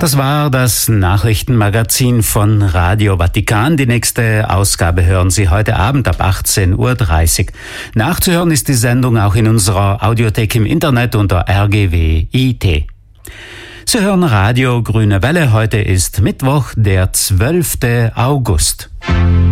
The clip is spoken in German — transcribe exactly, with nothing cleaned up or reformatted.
Das war das Nachrichtenmagazin von Radio Vatikan. Die nächste Ausgabe hören Sie heute Abend ab achtzehn Uhr dreißig. Nachzuhören ist die Sendung auch in unserer Audiothek im Internet unter R G W I T. Sie hören Radio Grüne Welle. Heute ist Mittwoch, der zwölfte August.